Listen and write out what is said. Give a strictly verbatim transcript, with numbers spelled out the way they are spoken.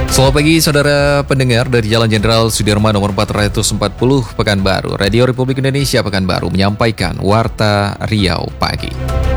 Selamat pagi saudara pendengar dari Jalan Jenderal Sudirman nomor empat ratus empat puluh Pekanbaru. Radio Republik Indonesia Pekanbaru menyampaikan Warta Riau Pagi.